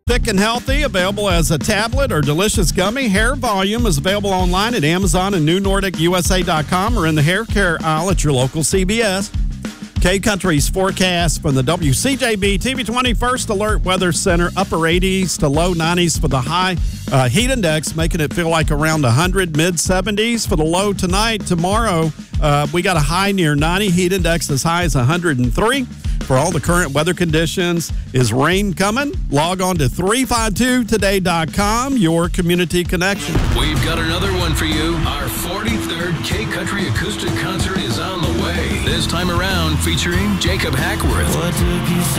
Thick and Healthy, available as a tablet or delicious gummy. Hair Volume is available online at Amazon and NewNordicUSA.com or in the hair care aisle at your local CVS. K-Country's forecast from the WCJB TV20 First Alert Weather Center, upper 80s to low 90s for the high heat index, making it feel like around 100, mid 70s for the low tonight. Tomorrow, we got a high near 90, heat index as high as 103. For all the current weather conditions, is rain coming? Log on to 352today.com, your community connection. We've got another one for you. Our 43rd K-Country Acoustic Concert is on the way. This time around featuring Jacob Hackworth.